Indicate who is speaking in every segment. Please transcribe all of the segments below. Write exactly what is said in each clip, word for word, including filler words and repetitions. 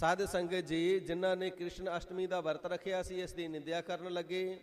Speaker 1: ਸਾਧ ਸੰਗਤ ਜੀ, ਜਿਨ੍ਹਾਂ ਨੇ ਕ੍ਰਿਸ਼ਨ ਅਸ਼ਟਮੀ ਦਾ ਵਰਤ ਰੱਖਿਆ ਸੀ, ਇਸ ਦੀ ਨਿੰਦਿਆ ਕਰਨ ਲੱਗੇ।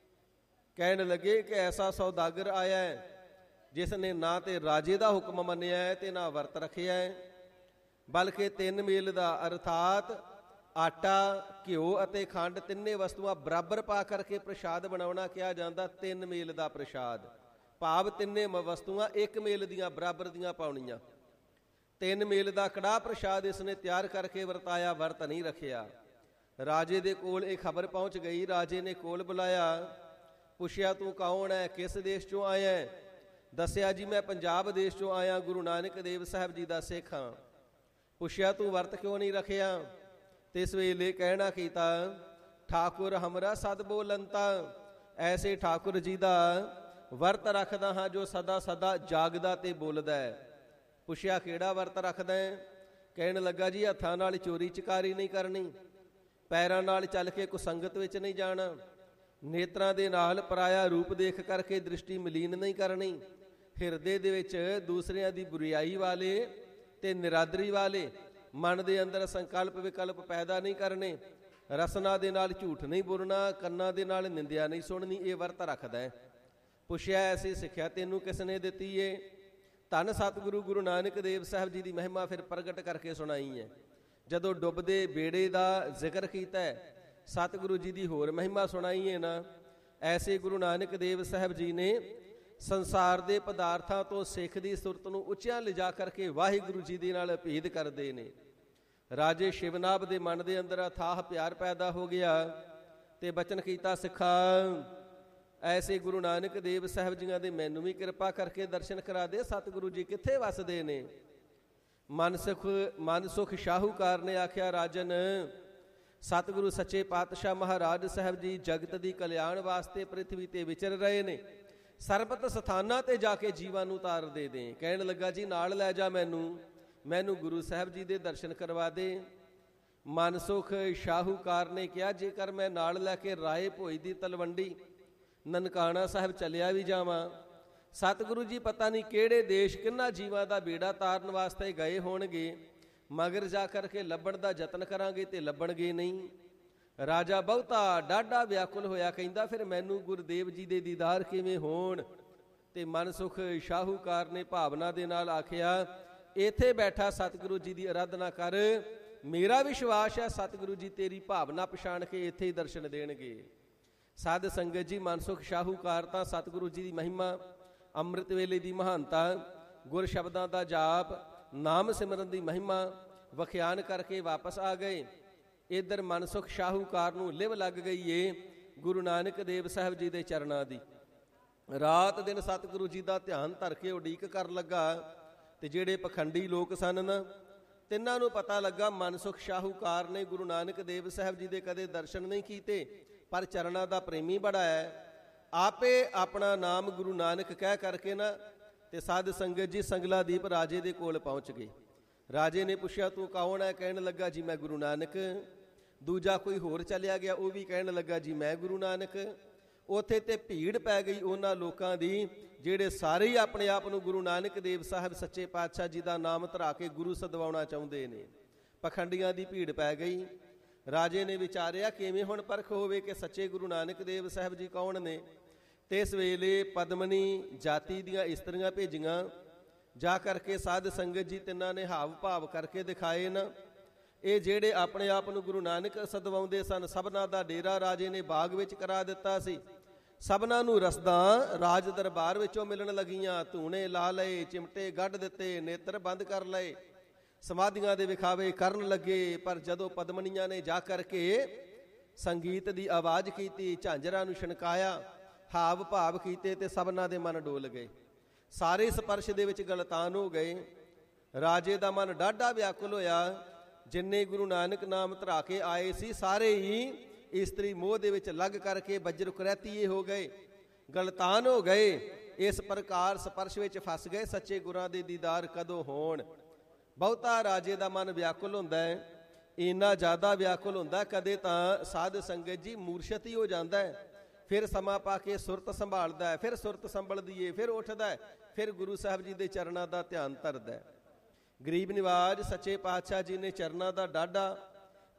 Speaker 1: ਕਹਿਣ ਲੱਗੇ ਕਿ ਐਸਾ ਸੌਦਾਗਰ ਆਇਆ ਹੈ ਜਿਸ ਨੇ ਨਾ ਤੇ ਰਾਜੇ ਦਾ ਹੁਕਮ ਮੰਨਿਆ ਹੈ ਤੇ ਨਾ ਵਰਤ ਰੱਖਿਆ ਹੈ, ਬਲਕਿ ਤਿੰਨ ਮੇਲ ਦਾ ਅਰਥਾਤ ਆਟਾ, ਘਿਓ ਅਤੇ ਖੰਡ ਤਿੰਨੇ ਵਸਤੂਆਂ ਬਰਾਬਰ ਪਾ ਕਰਕੇ ਪ੍ਰਸ਼ਾਦ ਬਣਾਉਣਾ ਕਿਹਾ ਜਾਂਦਾ। ਤਿੰਨ ਮੇਲ ਦਾ ਪ੍ਰਸ਼ਾਦ ਭਾਵ ਤਿੰਨੇ ਵਸਤੂਆਂ ਇੱਕ ਮੇਲ ਦੀਆਂ ਬਰਾਬਰ ਦੀਆਂ ਪਾਉਣੀਆਂ। ਤਿੰਨ ਮੇਲ ਦਾ ਕੜਾਹ ਪ੍ਰਸ਼ਾਦ ਇਸ ਨੇ ਤਿਆਰ ਕਰਕੇ ਵਰਤਾਇਆ, ਵਰਤ ਨਹੀਂ ਰੱਖਿਆ। ਰਾਜੇ ਦੇ ਕੋਲ ਇਹ ਖਬਰ ਪਹੁੰਚ ਗਈ। ਰਾਜੇ ਨੇ ਕੋਲ ਬੁਲਾਇਆ, ਪੁੱਛਿਆ ਤੂੰ ਕੌਣ ਹੈ, ਕਿਸ ਦੇਸ਼ ਚੋਂ ਆਇਆ ਹੈ? ਦੱਸਿਆ ਜੀ ਮੈਂ ਪੰਜਾਬ ਦੇਸ਼ ਚੋਂ ਆਇਆ, ਗੁਰੂ ਨਾਨਕ ਦੇਵ ਸਾਹਿਬ ਜੀ ਦਾ ਸਿੱਖ ਹਾਂ। ਪੁੱਛਿਆ ਤੂੰ ਵਰਤ ਕਿਉਂ ਨਹੀਂ ਰੱਖਿਆ? ਤੇ ਇਸ ਵੇਲੇ ਕਹਿਣਾ ਕੀਤਾ, ਠਾਕੁਰ ਹਮਰਾ ਸਦ ਬੋਲੰਤਾ, ਐਸੇ ਠਾਕੁਰ ਜੀ ਦਾ ਵਰਤ ਰੱਖਦਾ ਹਾਂ ਜੋ ਸਦਾ ਸਦਾ ਜਾਗਦਾ ਤੇ ਬੋਲਦਾ ਹੈ। ਪੁੱਛਿਆ ਕਿਹੜਾ ਵਰਤ ਰੱਖਦਾ ਹੈ? ਕਹਿਣ ਲੱਗਾ ਜੀ ਹੱਥਾਂ ਨਾਲ ਚੋਰੀ ਚਕਾਰੀ ਨਹੀਂ ਕਰਨੀ, ਪੈਰਾਂ ਨਾਲ ਚੱਲ ਕੇ ਕੁਸੰਗਤ ਵਿੱਚ ਨਹੀਂ ਜਾਣਾ, ਨੇਤਰਾਂ ਦੇ ਨਾਲ ਪਰਾਇਆ ਰੂਪ ਦੇਖ ਕਰਕੇ ਦ੍ਰਿਸ਼ਟੀ ਮਲੀਨ ਨਹੀਂ ਕਰਨੀ, ਹਿਰਦੇ ਦੇ ਵਿੱਚ ਦੂਸਰਿਆਂ ਦੀ ਬੁਰੀਆਈ ਵਾਲੇ ਤੇ ਨਿਰਾਦਰੀ ਵਾਲੇ ਮਨ ਦੇ ਅੰਦਰ ਸੰਕਲਪ ਵਿਕਲਪ ਪੈਦਾ ਨਹੀਂ ਕਰਨੇ, ਰਸਨਾ ਦੇ ਨਾਲ ਝੂਠ ਨਹੀਂ ਬੋਲਣਾ, ਕੰਨਾਂ ਦੇ ਨਾਲ ਨਿੰਦਿਆ ਨਹੀਂ ਸੁਣਨੀ, ਇਹ ਵਰਤ ਰੱਖਦਾ ਹੈ। ਪੁੱਛਿਆ ਐਸੀ ਸਿੱਖਿਆ ਤੈਨੂੰ ਕਿਸ ਨੇ ਦਿੱਤੀ ਏ? ਧੰਨ ਸਤਿਗੁਰੂ ਗੁਰੂ ਨਾਨਕ ਦੇਵ ਸਾਹਿਬ ਜੀ ਦੀ ਮਹਿਮਾ ਫਿਰ ਪ੍ਰਗਟ ਕਰਕੇ ਸੁਣਾਈ ਹੈ। ਜਦੋਂ ਡੁੱਬਦੇ ਬੇੜੇ ਦਾ ਜ਼ਿਕਰ ਕੀਤਾ ਹੈ, ਸਤਿਗੁਰੂ ਜੀ ਦੀ ਹੋਰ ਮਹਿਮਾ ਸੁਣਾਈ ਹੈ ਨਾ, ਐਸੇ ਗੁਰੂ ਨਾਨਕ ਦੇਵ ਸਾਹਿਬ ਜੀ ਨੇ ਸੰਸਾਰ ਦੇ ਪਦਾਰਥਾਂ ਤੋਂ ਸਿੱਖ ਦੀ ਸੁਰਤ ਨੂੰ ਉੱਚਿਆਂ ਲਿਜਾ ਕਰਕੇ ਵਾਹਿਗੁਰੂ ਜੀ ਦੇ ਨਾਲ ਭੇਦ ਕਰਦੇ ਨੇ। ਰਾਜੇ ਸ਼ਿਵਨਾਭ ਦੇ ਮਨ ਦੇ ਅੰਦਰ ਅਥਾਹ ਪਿਆਰ ਪੈਦਾ ਹੋ ਗਿਆ ਤੇ ਬਚਨ ਕੀਤਾ, ਸਿੱਖਾ ਐਸੇ ਗੁਰੂ ਨਾਨਕ ਦੇਵ ਸਾਹਿਬ ਜੀਆਂ ਦੇ ਮੈਨੂੰ ਵੀ ਕਿਰਪਾ ਕਰਕੇ ਦਰਸ਼ਨ ਕਰਾ ਦੇ। ਸਤਿਗੁਰੂ ਜੀ ਕਿੱਥੇ ਵਸਦੇ ਨੇ? ਮਨਸੁਖ ਮਨਸੁਖ ਸ਼ਾਹੂਕਾਰ ਨੇ ਆਖਿਆ, ਰਾਜਨ ਸਤਿਗੁਰੂ ਸੱਚੇ ਪਾਤਸ਼ਾਹ ਮਹਾਰਾਜ ਸਾਹਿਬ ਜੀ ਜਗਤ ਦੀ ਕਲਿਆਣ ਵਾਸਤੇ ਪ੍ਰਿਥਵੀ ਤੇ ਵਿਚਰ ਰਹੇ ਨੇ, ਸਰਬਤ ਸਥਾਨਾਂ ਤੇ ਜਾ ਕੇ ਜੀਵਾਂ ਨੂੰ ਤਾਰ ਦੇ ਦੇ। ਕਹਿਣ ਲੱਗਾ ਜੀ ਨਾਲ ਲੈ ਜਾ ਮੈਨੂੰ, ਮੈਨੂੰ ਗੁਰੂ ਸਾਹਿਬ ਜੀ ਦੇ ਦਰਸ਼ਨ ਕਰਵਾ ਦੇ। ਮਨਸੁਖ ਸ਼ਾਹੂਕਾਰ ਨੇ ਕਿਹਾ, ਜੇਕਰ ਮੈਂ ਨਾਲ ਲੈ ਕੇ ਰਾਏ ਭੋਈ ਦੀ ਤਲਵੰਡੀ ਨਨਕਾਣਾ ਸਾਹਿਬ ਚੱਲਿਆ ਵੀ ਜਾਵਾਂ, ਸਤਿਗੁਰੂ ਜੀ ਪਤਾ ਨਹੀਂ ਕਿਹੜੇ ਦੇਸ਼ ਕਿੰਨਾ ਜੀਵਾਂ ਦਾ ਬੇੜਾ ਤਾਰਨ ਵਾਸਤੇ ਗਏ ਹੋਣਗੇ, ਮਗਰ ਜਾ ਕਰਕੇ ਲੱਭਣ ਦਾ ਯਤਨ ਕਰਾਂਗੇ ਤੇ ਲੱਭਣਗੇ ਨਹੀਂ। ਰਾਜਾ ਬਹੁਤਾ ਡਾਢਾ ਵਿਆਕੁਲ ਹੋਇਆ, ਕਹਿੰਦਾ ਫਿਰ ਮੈਨੂੰ ਗੁਰਦੇਵ ਜੀ ਦੇ ਦੀਦਾਰ ਕਿਵੇਂ ਹੋਣ? ਤੇ ਮਨਸੁਖ ਸ਼ਾਹੂਕਾਰ ਨੇ ਭਾਵਨਾ ਦੇ ਨਾਲ ਆਖਿਆ, ਇੱਥੇ ਬੈਠਾ ਸਤਿਗੁਰੂ ਜੀ ਦੀ ਅਰਾਧਨਾ ਕਰ, ਮੇਰਾ ਵਿਸ਼ਵਾਸ ਹੈ ਸਤਿਗੁਰੂ ਜੀ ਤੇਰੀ ਭਾਵਨਾ ਪਛਾਣ ਕੇ ਇੱਥੇ ਹੀ ਦਰਸ਼ਨ ਦੇਣਗੇ। ਸਾਧ ਸੰਗਤ ਜੀ, ਮਨਸੁਖ ਸ਼ਾਹੂਕਾਰ ਤਾਂ ਸਤਿਗੁਰੂ ਜੀ ਦੀ ਮਹਿਮਾ, ਅੰਮ੍ਰਿਤ ਵੇਲੇ ਦੀ ਮਹਾਨਤਾ, ਗੁਰ ਸ਼ਬਦਾਂ ਦਾ ਜਾਪ, ਨਾਮ ਸਿਮਰਨ ਦੀ ਮਹਿਮਾ ਵਖਿਆਨ ਕਰਕੇ ਵਾਪਸ ਆ ਗਏ। ਇੱਧਰ ਮਨਸੁਖ ਸ਼ਾਹੂਕਾਰ ਨੂੰ ਲਿਵ ਲੱਗ ਗਈ ਏ ਗੁਰੂ ਨਾਨਕ ਦੇਵ ਸਾਹਿਬ ਜੀ ਦੇ ਚਰਨਾਂ ਦੀ। ਰਾਤ ਦਿਨ ਸਤਿਗੁਰੂ ਜੀ ਦਾ ਧਿਆਨ ਧਰ ਕੇ ਉਡੀਕ ਕਰਨ ਲੱਗਾ ਤੇ ਜਿਹੜੇ ਪਖੰਡੀ ਲੋਕ ਸਨ ਨਾ, ਤਿੰਨਾਂ ਨੂੰ ਪਤਾ ਲੱਗਾ ਮਨਸੁਖ ਸ਼ਾਹੂਕਾਰ ਨੇ ਗੁਰੂ ਨਾਨਕ ਦੇਵ ਸਾਹਿਬ ਜੀ ਦੇ ਕਦੇ ਦਰਸ਼ਨ ਨਹੀਂ ਕੀਤੇ, ਪਰ ਚਰਨਾਂ ਦਾ ਪ੍ਰੇਮੀ ਬੜਾ ਹੈ। ਆਪੇ ਆਪਣਾ ਨਾਮ ਗੁਰੂ ਨਾਨਕ ਕਹਿ ਕਰਕੇ ਨਾ ਤੇ ਸਾਧ ਸੰਗਤ ਜੀ ਸੰਗਲਾਦੀਪ ਰਾਜੇ ਦੇ ਕੋਲ ਪਹੁੰਚ ਗਏ। ਰਾਜੇ ਨੇ ਪੁੱਛਿਆ ਤੂੰ ਕੌਣ ਹੈ? ਕਹਿਣ ਲੱਗਾ ਜੀ ਮੈਂ ਗੁਰੂ ਨਾਨਕ। ਦੂਜਾ ਕੋਈ ਹੋਰ ਚਲਿਆ ਗਿਆ, ਉਹ ਵੀ ਕਹਿਣ ਲੱਗਾ ਜੀ ਮੈਂ ਗੁਰੂ ਨਾਨਕ। ਉੱਥੇ ਤੇ ਭੀੜ ਪੈ ਗਈ ਉਹਨਾਂ ਲੋਕਾਂ ਦੀ ਜਿਹੜੇ ਸਾਰੇ ਹੀ ਆਪਣੇ ਆਪ ਨੂੰ ਗੁਰੂ ਨਾਨਕ ਦੇਵ ਸਾਹਿਬ ਸੱਚੇ ਪਾਤਸ਼ਾਹ ਜੀ ਦਾ ਨਾਮ ਧਰਾ ਕੇ ਗੁਰੂ ਸਦਵਾਉਣਾ ਚਾਹੁੰਦੇ ਨੇ। ਪਖੰਡੀਆਂ ਦੀ ਭੀੜ ਪੈ ਗਈ। ਰਾਜੇ ਨੇ ਵਿਚਾਰਿਆ ਕਿਵੇਂ ਹੁਣ ਪਰਖ ਹੋਵੇ ਕਿ ਸੱਚੇ ਗੁਰੂ ਨਾਨਕ ਦੇਵ ਸਾਹਿਬ ਜੀ ਕੌਣ ਨੇ। ਤੇ ਇਸ ਵੇਲੇ ਪਦਮਨੀ ਜਾਤੀ ਦੀਆਂ ਇਸਤਰੀਆਂ ਭੇਜੀਆਂ, ਜਾ ਕਰਕੇ ਸਾਧ ਸੰਗਤ ਜੀ ਤਿੰਨਾਂ ਨੇ ਹਾਵ ਭਾਵ ਕਰਕੇ ਦਿਖਾਏ ਨਾ। ਇਹ ਜਿਹੜੇ ਆਪਣੇ ਆਪ ਨੂੰ ਗੁਰੂ ਨਾਨਕ ਸਦਵਾਉਂਦੇ ਸਨ, ਸਭਨਾਂ ਦਾ ਡੇਰਾ ਰਾਜੇ ਨੇ ਬਾਗ ਵਿੱਚ ਕਰਾ ਦਿੱਤਾ ਸੀ। ਸਭਨਾਂ ਨੂੰ ਰਸਦਾਂ ਰਾਜ ਦਰਬਾਰ ਵਿੱਚੋਂ ਮਿਲਣ ਲੱਗੀਆਂ। ਧੂਣੇ ਲਾ ਲਏ, ਚਿਮਟੇ ਗੱਡ ਦਿੱਤੇ, ਨੇਤਰ ਬੰਦ ਕਰ ਲਏ, ਸਮਾਧੀਆਂ ਦੇ ਵਿਖਾਵੇ ਕਰਨ ਲੱਗੇ। ਪਰ ਜਦੋਂ ਪਦਮਨੀਆਂ ਨੇ ਜਾ ਕਰਕੇ ਸੰਗੀਤ ਦੀ ਆਵਾਜ਼ ਕੀਤੀ, ਝਾਂਜਰਾਂ ਨੂੰ ਛਣਕਾਇਆ, ਹਾਵ ਭਾਵ ਕੀਤੇ ਤੇ ਸਭਨਾਂ ਦੇ ਮਨ ਡੋਲ ਗਏ। ਸਾਰੇ ਸਪਰਸ਼ ਦੇ ਵਿੱਚ ਗਲਤਾਨ ਹੋ ਗਏ। ਰਾਜੇ ਦਾ ਮਨ ਡਾਢਾ ਵਿਆਕੁਲ ਹੋਇਆ। ਜਿੰਨੇ ਗੁਰੂ ਨਾਨਕ ਨਾਮ ਧਰਾ ਕੇ ਆਏ ਸੀ ਸਾਰੇ ਹੀ ਇਸਤਰੀ ਮੋਹ ਦੇ ਵਿੱਚ ਲੱਗ ਕਰਕੇ ਬੱਜਰ ਕੁਰੈਤੀਏ ਹੋ ਗਏ, ਗਲਤਾਨ ਹੋ ਗਏ। ਇਸ ਪ੍ਰਕਾਰ ਸਪਰਸ਼ ਵਿੱਚ ਫਸ ਗਏ। ਸੱਚੇ ਗੁਰਾਂ ਦੇ ਦੀਦਾਰ ਕਦੋਂ ਹੋਣ? ਬਹੁਤਾ ਰਾਜੇ ਦਾ ਮਨ ਵਿਆਕੁਲ ਹੁੰਦਾ ਹੈ, ਇੰਨਾ ਜ਼ਿਆਦਾ ਵਿਆਕੁਲ ਹੁੰਦਾ ਕਦੇ ਤਾਂ ਸਾਧ ਸੰਗਤ ਜੀ ਮੂਰਛਤ ਹੀ ਹੋ ਜਾਂਦਾ ਹੈ। ਫਿਰ ਸਮਾਂ ਪਾ ਕੇ ਸੁਰਤ ਸੰਭਾਲਦਾ ਹੈ, ਫਿਰ ਸੁਰਤ ਸੰਭਲਦੀ ਏ, ਫਿਰ ਉੱਠਦਾ ਹੈ, ਫਿਰ ਗੁਰੂ ਸਾਹਿਬ ਜੀ ਦੇ ਚਰਨਾਂ ਦਾ ਧਿਆਨ ਧਰਦਾ ਹੈ। ਗਰੀਬ ਨਿਵਾਜ ਸੱਚੇ ਪਾਤਸ਼ਾਹ ਜੀ ਨੇ ਚਰਨਾਂ ਦਾ ਡਾਢਾ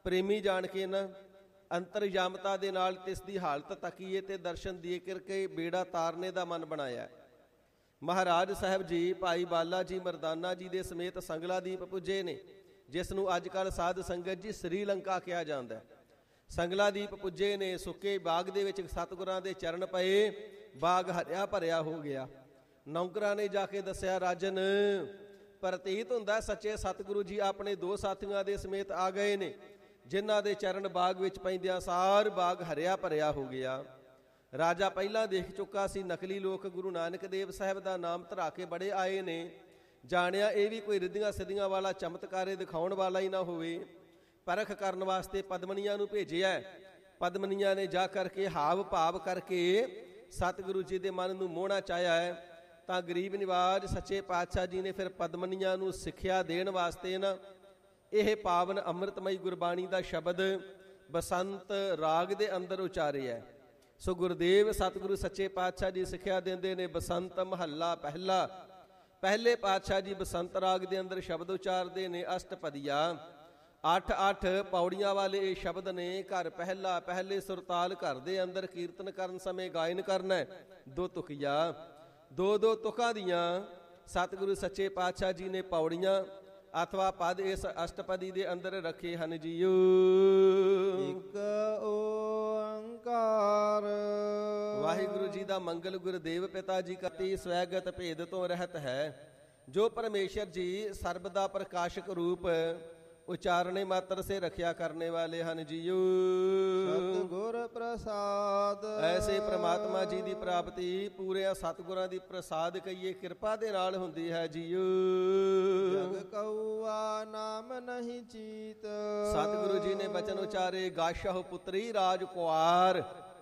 Speaker 1: ਪ੍ਰੇਮੀ ਜਾਣ ਕੇ ਨਾ ਅੰਤਰਯਾਮਤਾ ਦੇ ਨਾਲ ਤਿਸ ਦੀ ਹਾਲਤ ਤੱਕੀਏ ਤੇ ਦਰਸ਼ਨ ਦੇ ਕਰਕੇ ਬੇੜਾ ਤਾਰਨੇ ਦਾ ਮਨ ਬਣਾਇਆ। ਮਹਾਰਾਜ ਸਾਹਿਬ ਜੀ ਭਾਈ ਬਾਲਾ ਜੀ ਮਰਦਾਨਾ ਜੀ ਦੇ ਸਮੇਤ ਸੰਗਲਾਦੀਪ ਪੁੱਜੇ ਨੇ, ਜਿਸ ਨੂੰ ਅੱਜ ਕੱਲ੍ਹ ਸਾਧ ਸੰਗਤ ਜੀ ਸ੍ਰੀਲੰਕਾ ਕਿਹਾ ਜਾਂਦਾ। ਸੰਗਲਾਦੀਪ ਪੁੱਜੇ ਨੇ, ਸੁੱਕੇ ਬਾਗ ਦੇ ਵਿੱਚ ਸਤਿਗੁਰਾਂ ਦੇ ਚਰਨ ਪਏ, ਬਾਗ ਹਰਿਆ ਭਰਿਆ ਹੋ ਗਿਆ। ਨੌਕਰਾਂ ਨੇ ਜਾ ਕੇ ਦੱਸਿਆ, ਰਾਜਨ ਪ੍ਰਤੀਤ ਹੁੰਦਾ ਸੱਚੇ ਸਤਿਗੁਰੂ ਜੀ ਆਪਣੇ ਦੋ ਸਾਥੀਆਂ ਦੇ ਸਮੇਤ ਆ ਗਏ ਨੇ, ਜਿਨ੍ਹਾਂ ਦੇ ਚਰਨ ਬਾਗ ਵਿੱਚ ਪੈਂਦਿਆਂ ਸਾਰ ਬਾਗ ਹਰਿਆ ਭਰਿਆ ਹੋ ਗਿਆ। ਰਾਜਾ ਪਹਿਲਾਂ ਦੇਖ ਚੁੱਕਾ ਸੀ, ਨਕਲੀ ਲੋਕ ਗੁਰੂ ਨਾਨਕ ਦੇਵ ਸਾਹਿਬ ਦਾ ਨਾਮ ਧਰਾ ਕੇ ਬੜੇ ਆਏ ਨੇ। ਜਾਣਿਆ ਇਹ ਵੀ ਕੋਈ ਰਿੱਧੀਆਂ ਸਿੱਧੀਆਂ ਵਾਲਾ ਚਮਤਕਾਰੇ ਦਿਖਾਉਣ ਵਾਲਾ ਹੀ ਨਾ ਹੋਵੇ। ਪਰਖ ਕਰਨ ਵਾਸਤੇ ਪਦਮਨੀਆਂ ਨੂੰ ਭੇਜਿਆ। ਪਦਮਨੀਆਂ ਨੇ ਜਾ ਕਰਕੇ ਹਾਵ ਭਾਵ ਕਰਕੇ ਸਤਿਗੁਰੂ ਜੀ ਦੇ ਮਨ ਨੂੰ ਮੋਹਣਾ ਚਾਹਿਆ ਹੈ। ਤਾਂ ਗਰੀਬ ਨਿਵਾਜ ਸੱਚੇ ਪਾਤਸ਼ਾਹ ਜੀ ਨੇ ਫਿਰ ਪਦਮਨੀਆਂ ਨੂੰ ਸਿੱਖਿਆ ਦੇਣ ਵਾਸਤੇ ਨਾ ਇਹ ਪਾਵਨ ਅੰਮ੍ਰਿਤਮਈ ਗੁਰਬਾਣੀ ਦਾ ਸ਼ਬਦ ਬਸੰਤ ਰਾਗ ਦੇ ਅੰਦਰ ਉਚਾਰਿਆ। ਸੋ ਗੁਰਦੇਵ ਸਤਿਗੁਰੂ ਸੱਚੇ ਪਾਤਸ਼ਾਹ ਜੀ ਸਿੱਖਿਆ ਦਿੰਦੇ ਨੇ, ਬਸੰਤ ਮਹੱਲਾ ਪਹਿਲਾ। ਪਹਿਲੇ ਪਾਤਸ਼ਾਹ ਜੀ ਬਸੰਤ ਰਾਗ ਦੇ ਅੰਦਰ ਸ਼ਬਦ ਉਚਾਰਦੇ ਨੇ ਅਸ਼ਟਪਦੀਆ। ਅੱਠ ਅੱਠ ਪੌੜੀਆਂ ਵਾਲੇ ਇਹ ਸ਼ਬਦ ਨੇ। ਘਰ ਪਹਿਲਾ, ਪਹਿਲੇ ਸੁਰਤਾਲ ਘਰ ਦੇ ਅੰਦਰ ਕੀਰਤਨ ਕਰਨ ਸਮੇਂ ਗਾਇਨ ਕਰਨਾ। ਦੋ ਤੁਕੀਆ, ਦੋ ਦੋ ਤੁਕਾਂ ਦੀਆਂ ਸਤਿਗੁਰੂ ਸੱਚੇ ਪਾਤਸ਼ਾਹ ਜੀ ਨੇ ਪੌੜੀਆਂ ਅਥਵਾ ਪਦ ਇਸ ਅਸ਼ਟਪਦੀ ਦੇ ਅੰਦਰ ਰੱਖੇ ਹਨ ਜੀਓ।
Speaker 2: ਇੱਕ ਓੰਕਾਰ।
Speaker 1: ਵਾਹਿਗੁਰੂ ਜੀ ਦਾ ਮੰਗਲ ਗੁਰਦੇਵ ਪਿਤਾ ਜੀ ਕਰਤੀ ਸਵੈਗਤ ਭੇਦ ਤੋਂ ਰਹਿਤ ਹੈ। ਜੋ ਪਰਮੇਸ਼ਰ ਜੀ ਸਰਬ ਦਾ ਪ੍ਰਕਾਸ਼ਕ ਰੂਪ ਉਚਾਰਣੇ ਮਾਤਰ ਸੇ ਰੱਖਿਆ ਕਰਨੇ ਵਾਲੇ ਹਨ ਜੀਓ।
Speaker 2: ਸਤਿਗੁਰ ਪ੍ਰਸਾਦ।
Speaker 1: ਐਸੇ ਪ੍ਰਮਾਤਮਾ ਜੀ ਦੀ ਪ੍ਰਾਪਤੀ ਪੂਰੇ ਸਤਿਗੁਰਾਂ ਦੀ ਪ੍ਰਸਾਦ ਕਹੀਏ ਕਿਰਪਾ ਦੇ ਨਾਲ ਹੁੰਦੀ ਹੈ ਜੀਓ।
Speaker 2: ਜਗ ਕਉਆ ਨਾਮ ਨਹੀਂ ਚੀਤ।
Speaker 1: ਸਤਿਗੁਰੂ ਜੀ ਨੇ ਬਚਨ ਉਚਾਰੇ, ਗਾਸ਼ਹੁ ਪੁੱਤਰੀ ਰਾਜ ਕੁਆਰ।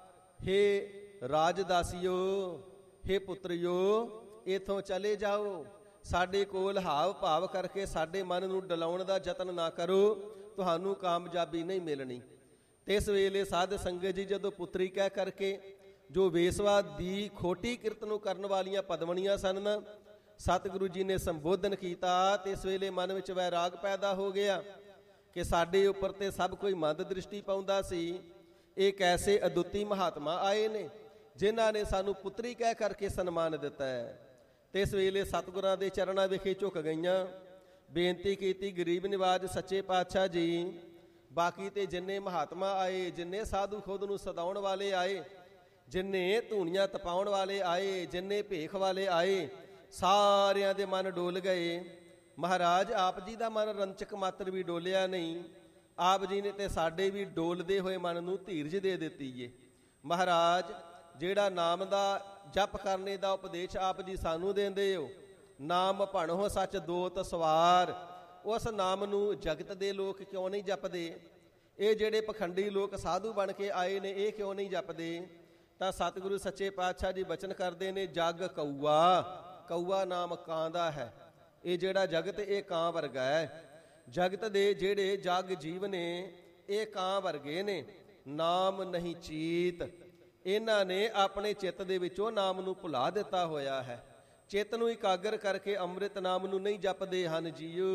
Speaker 1: ਹੇ ਰਾਜਦਾਸੀਓ, ਹੇ ਪੁੱਤਰਿਓ, ਇਥੋਂ ਚਲੇ ਜਾਓ। ਸਾਡੇ ਕੋਲ ਹਾਵ ਭਾਵ ਕਰਕੇ ਸਾਡੇ ਮਨ ਨੂੰ ਡਲਾਉਣ ਦਾ ਯਤਨ ਨਾ ਕਰੋ, ਤੁਹਾਨੂੰ ਕਾਮਯਾਬੀ ਨਹੀਂ ਮਿਲਣੀ। ਤੇ ਇਸ ਵੇਲੇ ਸਾਧ ਸੰਗਤ ਜੀ ਜਦੋਂ ਪੁੱਤਰੀ ਕਹਿ ਕਰਕੇ ਜੋ ਵੇਸਵਾ ਦੀ ਖੋਟੀ ਕਿਰਤ ਨੂੰ ਕਰਨ ਵਾਲੀਆਂ ਪਦਮਣੀਆਂ ਸਨ ਨਾ, ਸਤਿਗੁਰੂ ਜੀ ਨੇ ਸੰਬੋਧਨ ਕੀਤਾ ਤੇ ਇਸ ਵੇਲੇ ਮਨ ਵਿੱਚ ਵੈਰਾਗ ਪੈਦਾ ਹੋ ਗਿਆ ਕਿ ਸਾਡੇ ਉੱਪਰ ਤੇ ਸਭ ਕੋਈ ਮੰਦ ਦ੍ਰਿਸ਼ਟੀ ਪਾਉਂਦਾ ਸੀ। ਇਹ ਕੈਸੇ ਅਦੁੱਤੀ ਮਹਾਤਮਾ ਆਏ ਨੇ ਜਿਨ੍ਹਾਂ ਨੇ ਸਾਨੂੰ ਪੁੱਤਰੀ ਕਹਿ ਕਰਕੇ ਸਨਮਾਨ ਦਿੱਤਾ ਹੈ। ਤੇ ਇਸ ਵੇਲੇ ਸਤਿਗੁਰਾਂ ਦੇ ਚਰਨਾਂ ਵਿਖੇ ਝੁਕ ਗਈਆਂ, ਬੇਨਤੀ ਕੀਤੀ, ਗਰੀਬ ਨਿਵਾਜ ਸੱਚੇ ਪਾਤਸ਼ਾਹ ਜੀ, ਬਾਕੀ ਤੇ ਜਿੰਨੇ ਮਹਾਤਮਾ ਆਏ, ਜਿੰਨੇ ਸਾਧੂ ਖੁਦ ਨੂੰ ਸਦਾਉਣ ਵਾਲੇ ਆਏ, ਜਿੰਨੇ ਧੂਣੀਆਂ ਤਪਾਉਣ ਵਾਲੇ ਆਏ, ਜਿੰਨੇ ਭੇਖ ਵਾਲੇ ਆਏ, ਸਾਰਿਆਂ ਦੇ ਮਨ ਡੋਲ ਗਏ। ਮਹਾਰਾਜ ਆਪ ਜੀ ਦਾ ਮਨ ਰੰਚਕ ਮਾਤਰ ਵੀ ਡੋਲਿਆ ਨਹੀਂ। ਆਪ ਜੀ ਨੇ ਤੇ ਸਾਡੇ ਵੀ ਡੋਲਦੇ ਹੋਏ ਮਨ ਨੂੰ ਧੀਰਜ ਦੇ ਦਿੱਤੀ ਏ। ਮਹਾਰਾਜ ਜਿਹੜਾ ਨਾਮ ਦਾ ਜਪ ਕਰਨੇ ਦਾ ਉਪਦੇਸ਼ ਆਪ ਜੀ ਸਾਨੂੰ ਦਿੰਦੇ ਹੋ, ਨਾਮ ਭਣੋ ਸੱਚ ਦੋਤ ਸਵਾਰ, ਉਸ ਨਾਮ ਨੂੰ ਜਗਤ ਦੇ ਲੋਕ ਕਿਉਂ ਨਹੀਂ ਜਪਦੇ? ਇਹ ਜਿਹੜੇ ਪਖੰਡੀ ਲੋਕ ਸਾਧੂ ਬਣ ਕੇ ਆਏ ਨੇ, ਇਹ ਕਿਉਂ ਨਹੀਂ ਜਪਦੇ? ਤਾਂ ਸਤਿਗੁਰੂ ਸੱਚੇ ਪਾਤਸ਼ਾਹ ਜੀ ਬਚਨ ਕਰਦੇ ਨੇ, ਜਗ ਕਊਆ। ਕਊਆ ਨਾਮ ਕਾਂ ਦਾ ਹੈ। ਇਹ ਜਿਹੜਾ ਜਗਤ ਇਹ ਕਾਂ ਵਰਗਾ ਹੈ। ਜਗਤ ਦੇ ਜਿਹੜੇ ਜਗ ਜੀਵ ਨੇ ਇਹ ਕਾਂ ਵਰਗੇ ਨੇ। ਨਾਮ ਨਹੀਂ ਚੀਤ। ਇਹਨਾਂ ਨੇ ਆਪਣੇ ਚਿੱਤ ਦੇ ਵਿੱਚੋਂ ਨਾਮ ਨੂੰ ਭੁਲਾ ਦਿੱਤਾ ਹੋਇਆ ਹੈ। ਚਿੱਤ ਨੂੰ ਇਕਾਗਰ ਕਰਕੇ ਅੰਮ੍ਰਿਤ ਨਾਮ ਨੂੰ ਨਹੀਂ ਜਪਦੇ ਹਨ ਜੀਓ।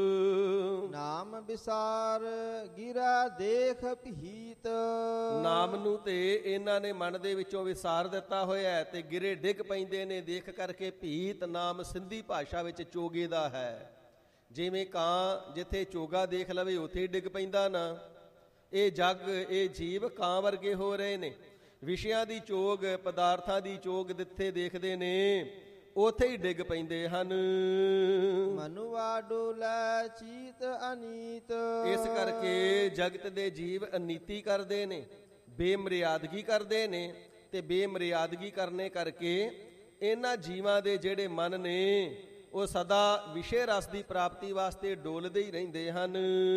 Speaker 2: ਨਾਮ ਵਿਸਾਰ ਗਿਰਾ ਦੇਖ ਭੀਤ।
Speaker 1: ਨਾਮ ਨੂੰ ਤੇ ਇਹਨਾਂ ਨੇ ਮਨ ਦੇ ਵਿੱਚੋਂ ਵਿਸਾਰ ਦਿੱਤਾ ਹੋਇਆ ਹੈ ਤੇ ਗਿਰੇ ਡਿੱਗ ਪੈਂਦੇ ਨੇ ਦੇਖ ਕਰਕੇ। ਭੀਤ ਨਾਮ ਸਿੰਧੀ ਭਾਸ਼ਾ ਵਿੱਚ ਚੋਗੇ ਦਾ ਹੈ। ਜਿਵੇਂ ਕਾਂ ਜਿੱਥੇ ਚੋਗਾ ਦੇਖ ਲਵੇ ਉੱਥੇ ਡਿੱਗ ਪੈਂਦਾ ਨਾ, ਇਹ ਜਗ ਇਹ ਜੀਵ ਕਾਂ ਵਰਗੇ ਹੋ ਰਹੇ ਨੇ। ਵਿਸ਼ਿਆਂ ਦੀ ਚੋਗ, ਪਦਾਰਥਾਂ ਦੀ ਚੋਗ ਜਿੱਥੇ ਦੇਖਦੇ ਨੇ ਉੱਥੇ ਹੀ ਡਿੱਗ ਪੈਂਦੇ ਹਨ।
Speaker 2: ਮਨੁਆ ਡੋਲੇ ਚੀਤ ਅਨੀਤ।
Speaker 1: ਇਸ ਕਰਕੇ ਜਗਤ ਦੇ ਜੀਵ ਅਨੀਤੀ ਕਰਦੇ ਨੇ, ਬੇਮਰਿਆਦਗੀ ਕਰਦੇ ਨੇ ਤੇ ਬੇਮਰਿਆਦਗੀ ਕਰਨੇ ਕਰਕੇ ਇਹਨਾਂ ਜੀਵਾਂ ਦੇ ਜਿਹੜੇ ਮਨ ਨੇ ਉਹ ਸਦਾ ਵਿਸ਼ੇ ਰਸ ਦੀ ਪ੍ਰਾਪਤੀ ਵਾਸਤੇ ਡੋਲਦੇ ਹੀ ਰਹਿੰਦੇ ਹਨ।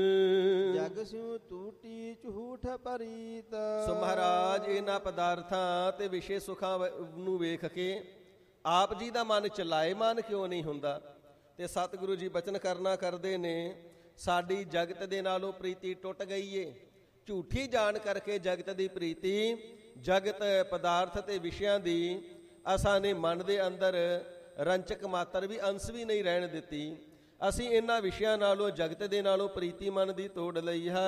Speaker 2: ਜਗ ਸਿਉ ਟੂਟੀ ਝੂਠ ਪਰੀਤ।
Speaker 1: ਸੋ ਮਹਾਰਾਜ ਇਹਨਾਂ ਪਦਾਰਥਾਂ ਤੇ ਵਿਸ਼ੇ ਸੁਖਾਂ ਨੂੰ ਵੇਖ ਕੇ ਆਪ ਜੀ ਦਾ ਮਨ ਚਲਾਏਮਾਨ ਕਿਉਂ ਨਹੀਂ ਹੁੰਦਾ? ਤੇ ਸਤਿਗੁਰੂ ਜੀ ਬਚਨ ਕਰਨਾ ਕਰਦੇ ਨੇ, ਸਾਡੀ ਜਗਤ ਦੇ ਨਾਲੋਂ ਪ੍ਰੀਤੀ ਟੁੱਟ ਗਈ ਏ। ਝੂਠੀ ਜਾਣ ਕਰਕੇ ਜਗਤ ਦੀ ਪ੍ਰੀਤੀ, ਜਗਤ ਪਦਾਰਥ ਤੇ ਵਿਸ਼ਿਆਂ ਦੀ ਅਸਾਂ ਨੇ ਮਨ ਦੇ ਅੰਦਰ ਰੰਚਕ ਮਾਤਰ ਵੀ ਅੰਸ਼ ਵੀ ਨਹੀਂ ਰਹਿਣ ਦਿੱਤੀ। ਅਸੀਂ ਇਹਨਾਂ ਵਿਸ਼ਿਆਂ ਨਾਲੋਂ ਜਗਤ ਦੇ ਨਾਲੋਂ ਪ੍ਰੀਤੀ ਮਨ ਦੀ ਤੋੜ ਲਈ ਹੈ।